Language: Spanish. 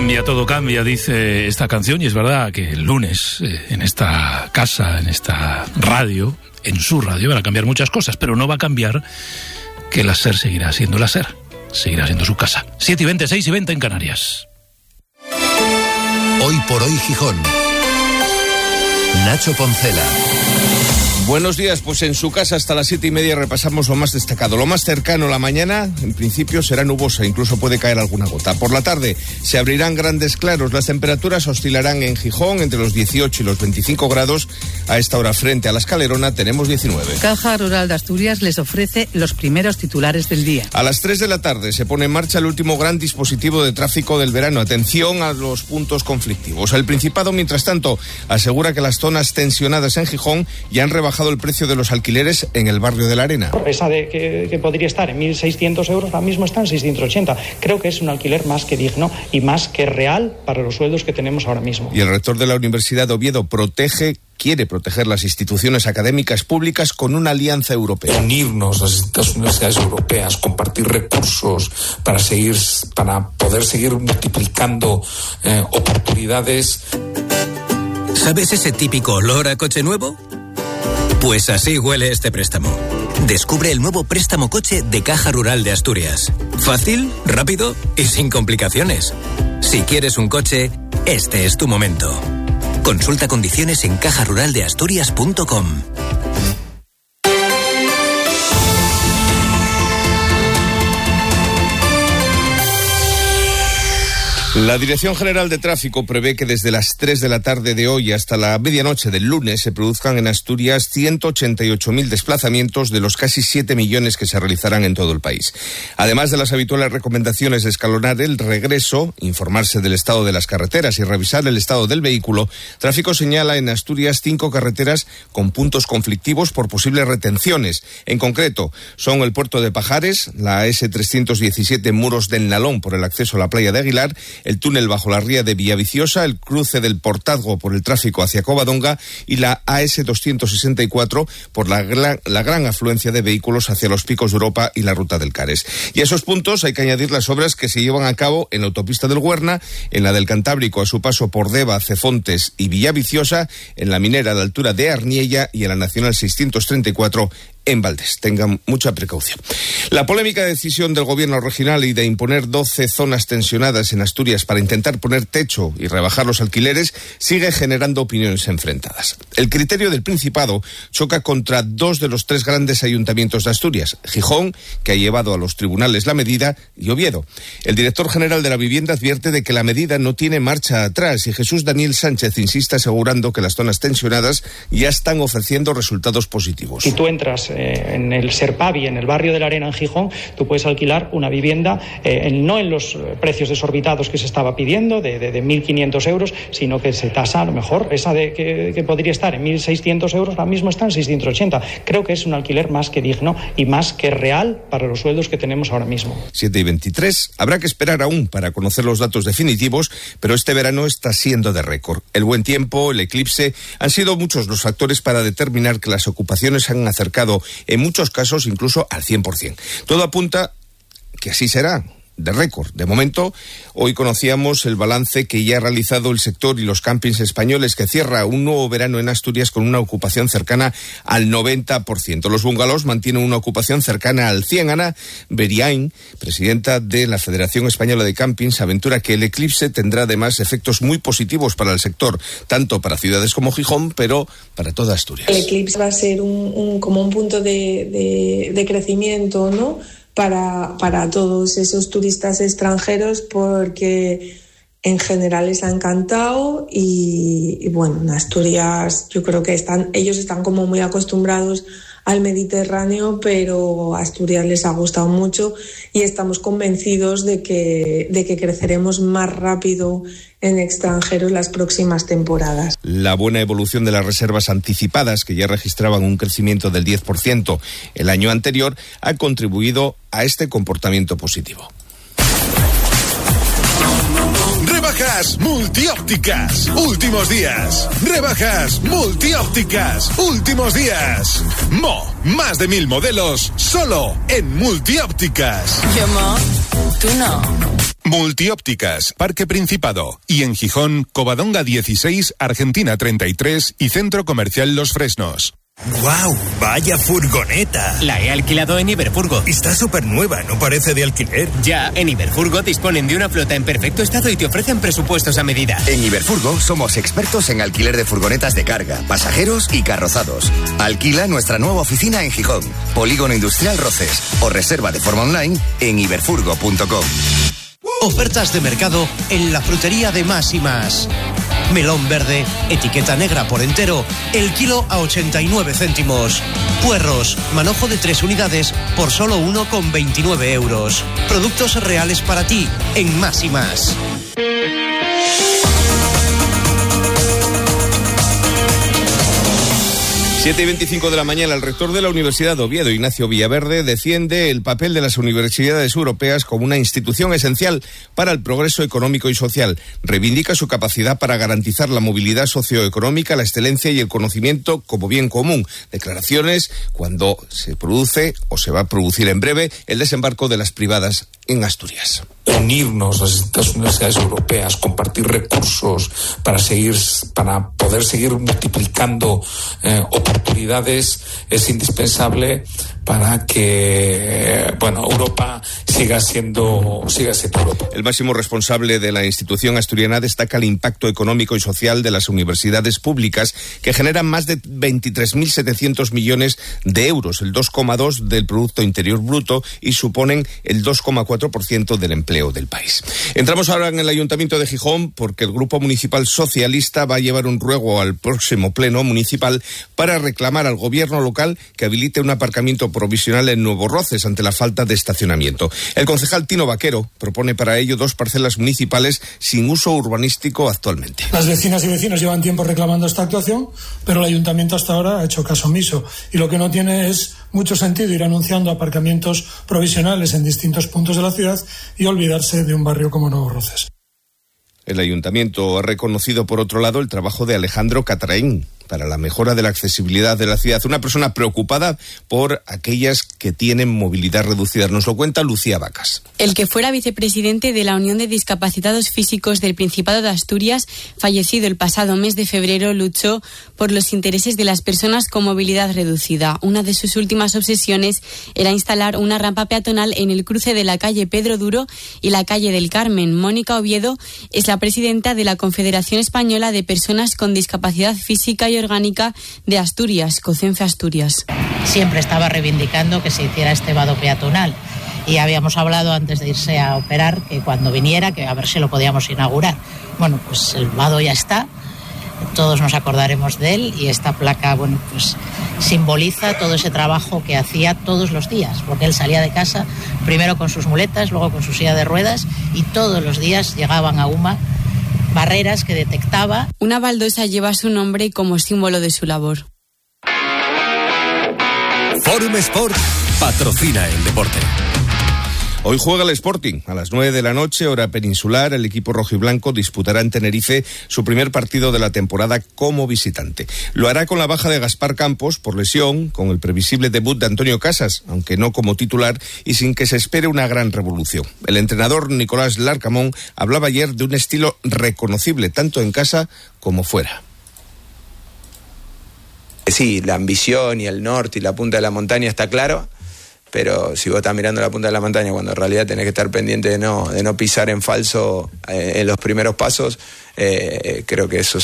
Todo cambia, dice esta canción, y es verdad que el lunes en esta casa, en esta radio, en su radio, van a cambiar muchas cosas, pero no va a cambiar que la SER seguirá siendo la SER, seguirá siendo su casa. 7:20, 6:20 en Canarias. Hoy por hoy Gijón. Nacho Poncela. Buenos días, pues en su casa hasta las 7:30 repasamos lo más destacado. Lo más cercano, la mañana, en principio será nubosa, incluso puede caer alguna gota. Por la tarde se abrirán grandes claros, las temperaturas oscilarán en Gijón entre los 18 y los 25 grados. A esta hora frente a la Escalerona tenemos 19. Caja Rural de Asturias les ofrece los primeros titulares del día. A las 3 de la tarde se pone en marcha el último gran dispositivo de tráfico del verano. Atención a los puntos conflictivos. El Principado, mientras tanto, asegura que las zonas tensionadas en Gijón ya han rebajado el precio de los alquileres en el barrio de la Arena. Esa de que podría estar en 1.600 euros, ahora mismo está en 680. Creo que es un alquiler más que digno y más que real para los sueldos que tenemos ahora mismo. Y el rector de la Universidad de Oviedo quiere proteger las instituciones académicas públicas con una alianza europea. Unirnos a las distintas universidades europeas, compartir recursos para poder seguir multiplicando oportunidades. ¿Sabes ese típico olor a coche nuevo? Pues así huele este préstamo. Descubre el nuevo préstamo coche de Caja Rural de Asturias. Fácil, rápido y sin complicaciones. Si quieres un coche, este es tu momento. Consulta condiciones en cajaruraldeasturias.com. La Dirección General de Tráfico prevé que desde las 3 de la tarde de hoy hasta la medianoche del lunes se produzcan en Asturias 188.000 desplazamientos de los casi 7 millones que se realizarán en todo el país. Además de las habituales recomendaciones de escalonar el regreso, informarse del estado de las carreteras y revisar el estado del vehículo, Tráfico señala en Asturias 5 carreteras con puntos conflictivos por posibles retenciones. En concreto, son el puerto de Pajares, la S317 Muros del Nalón por el acceso a la playa de Aguilar, el túnel bajo la ría de Villaviciosa, el cruce del Portazgo por el tráfico hacia Covadonga y la AS264 por la gran afluencia de vehículos hacia los Picos de Europa y la Ruta del Cares. Y a esos puntos hay que añadir las obras que se llevan a cabo en la autopista del Huerna, en la del Cantábrico a su paso por Deva, Cefontes y Villaviciosa, en la minera a la altura de Arniella y en la Nacional 634 en Valdés. Tengan mucha precaución. La polémica decisión del gobierno regional y de imponer 12 zonas tensionadas en Asturias para intentar poner techo y rebajar los alquileres sigue generando opiniones enfrentadas. El criterio del Principado choca contra 2 de los 3 grandes ayuntamientos de Asturias, Gijón, que ha llevado a los tribunales la medida, y Oviedo. El director general de la Vivienda advierte de que la medida no tiene marcha atrás y Jesús Daniel Sánchez insiste asegurando que las zonas tensionadas ya están ofreciendo resultados positivos. Si tú entras en el Serpavi, en el barrio de la Arena en Gijón, tú puedes alquilar una vivienda no en los precios desorbitados que se estaba pidiendo de 1.500 euros, sino que se tasa a lo mejor esa de que podría estar en 1.600 euros, ahora mismo está en 680. Creo que es un alquiler más que digno y más que real para los sueldos que tenemos ahora mismo. 7:23. Habrá que esperar aún para conocer los datos definitivos, pero este verano está siendo de récord. El buen tiempo, el eclipse, han sido muchos los factores para determinar que las ocupaciones han acercado en muchos casos incluso al 100%. Todo apunta que así será, de récord. De momento, hoy conocíamos el balance que ya ha realizado el sector y los campings españoles, que cierra un nuevo verano en Asturias con una ocupación cercana al 90%. Los bungalows mantienen una ocupación cercana al 100%. Ana Beriain, presidenta de la Federación Española de Campings, aventura que el eclipse tendrá además efectos muy positivos para el sector, tanto para ciudades como Gijón, pero para toda Asturias. El eclipse va a ser como un punto de crecimiento, ¿no?, para todos esos turistas extranjeros, porque en general les ha encantado y bueno, en Asturias yo creo que ellos están como muy acostumbrados al Mediterráneo, pero a Asturias les ha gustado mucho y estamos convencidos de que creceremos más rápido en extranjeros las próximas temporadas. La buena evolución de las reservas anticipadas, que ya registraban un crecimiento del 10% el año anterior, ha contribuido a este comportamiento positivo. Rebajas multiópticas, últimos días. Rebajas multiópticas, últimos días. Más de 1000 modelos, solo en multiópticas. ¿Qué más? Tú no. Multiópticas, Parque Principado. Y en Gijón, Covadonga 16, Argentina 33 y Centro Comercial Los Fresnos. ¡Guau! ¡Vaya furgoneta! La he alquilado en Iberfurgo. Está súper nueva, no parece de alquiler. Ya, en Iberfurgo disponen de una flota en perfecto estado y te ofrecen presupuestos a medida. En Iberfurgo somos expertos en alquiler de furgonetas de carga, pasajeros y carrozados. Alquila nuestra nueva oficina en Gijón, Polígono Industrial Roces, o reserva de forma online en iberfurgo.com. Ofertas de mercado en la frutería de Más y Más. Melón verde, etiqueta negra por entero, el kilo a 89 céntimos. Puerros, manojo de 3 unidades por solo 1,29 euros. Productos reales para ti en Más y Más. 7:25 de la mañana, el rector de la Universidad de Oviedo, Ignacio Villaverde, defiende el papel de las universidades europeas como una institución esencial para el progreso económico y social. Reivindica su capacidad para garantizar la movilidad socioeconómica, la excelencia y el conocimiento como bien común. Declaraciones cuando se produce o se va a producir en breve el desembarco de las privadas en Asturias. Unirnos a estas universidades europeas, compartir recursos para poder seguir multiplicando oportunidades es indispensable para que Europa siga siendo Europa. El máximo responsable de la institución asturiana destaca el impacto económico y social de las universidades públicas, que generan más de 23.700 millones de euros, el 2,2% del Producto Interior Bruto, y suponen el 2,4% del empleo del país. Entramos ahora en el Ayuntamiento de Gijón porque el Grupo Municipal Socialista va a llevar un ruego al próximo Pleno Municipal para reclamar al Gobierno local que habilite un aparcamiento provisional en Nuevo Roces ante la falta de estacionamiento. El concejal Tino Vaquero propone para ello 2 parcelas municipales sin uso urbanístico actualmente. Las vecinas y vecinos llevan tiempo reclamando esta actuación, pero el Ayuntamiento hasta ahora ha hecho caso omiso, y lo que no tiene es mucho sentido ir anunciando aparcamientos provisionales en distintos puntos de la ciudad y olvidarse de un barrio como Nuevo Roces. El Ayuntamiento ha reconocido, por otro lado, el trabajo de Alejandro Catraín para la mejora de la accesibilidad de la ciudad. Una persona preocupada por aquellas que tienen movilidad reducida. Nos lo cuenta Lucía Vacas. El que fuera vicepresidente de la Unión de Discapacitados Físicos del Principado de Asturias, fallecido el pasado mes de febrero, luchó por los intereses de las personas con movilidad reducida. Una de sus últimas obsesiones era instalar una rampa peatonal en el cruce de la calle Pedro Duro y la calle del Carmen. Mónica Oviedo es la presidenta de la Confederación Española de Personas con Discapacidad Física y Orgánica de Asturias, COCENFE Asturias. Siempre estaba reivindicando que se hiciera este vado peatonal y habíamos hablado antes de irse a operar que cuando viniera, que a ver si lo podíamos inaugurar. Bueno, pues el vado ya está, todos nos acordaremos de él, y esta placa, bueno, pues simboliza todo ese trabajo que hacía todos los días, porque él salía de casa primero con sus muletas, luego con su silla de ruedas, y todos los días llegaban a UMA barreras que detectaba. Una baldosa lleva su nombre como símbolo de su labor. Forum Sport patrocina el deporte. Hoy juega el Sporting. A las 9 de la noche, hora peninsular, el equipo rojiblanco disputará en Tenerife su primer partido de la temporada como visitante. Lo hará con la baja de Gaspar Campos por lesión, con el previsible debut de Antonio Casas, aunque no como titular, y sin que se espere una gran revolución. El entrenador Nicolás Larcamón hablaba ayer de un estilo reconocible tanto en casa como fuera. Sí, la ambición y el norte y la punta de la montaña está claro, pero si vos estás mirando la punta de la montaña cuando en realidad tenés que estar pendiente de no pisar en falso en los primeros pasos, creo que eso